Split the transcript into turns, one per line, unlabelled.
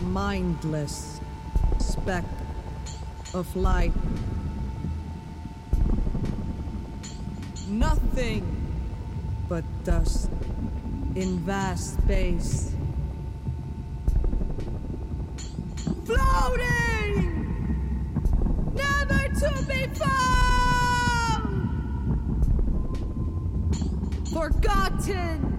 mindless speck of light. Nothing but dust in vast space. Floating! Never to be found! Forgotten!